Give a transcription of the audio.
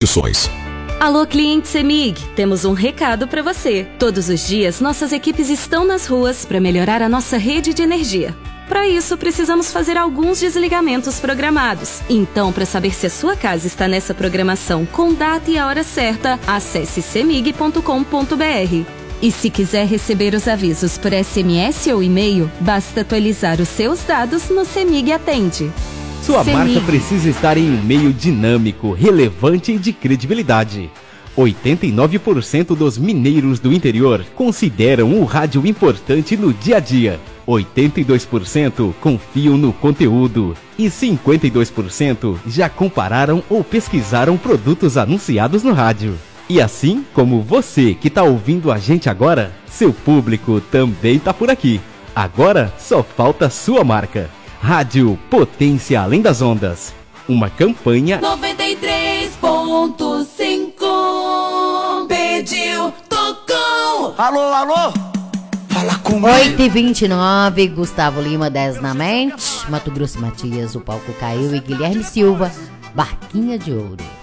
condições. Alô, cliente CEMIG, temos um recado para você. Todos os dias, nossas equipes estão nas ruas para melhorar a nossa rede de energia. Para isso, precisamos fazer alguns desligamentos programados. Então, para saber se a sua casa está nessa programação com data e a hora certa, acesse cemig.com.br. E se quiser receber os avisos por SMS ou e-mail, basta atualizar os seus dados no CEMIG Atende. Sua marca precisa estar em um meio dinâmico, relevante e de credibilidade. 89% dos mineiros do interior consideram o rádio importante no dia a dia. 82% confiam no conteúdo e 52% já compararam ou pesquisaram produtos anunciados no rádio. E assim como você que está ouvindo a gente agora, seu público também está por aqui. Agora só falta sua marca. Rádio Potência Além das Ondas. Uma campanha 93.5. Pediu, tocou. Alô, alô? Fala comigo. 8h29, Gustavo Lima, 10 na mente. Mato Grosso Matias, o palco caiu. E Guilherme Silva, Barquinha de Ouro.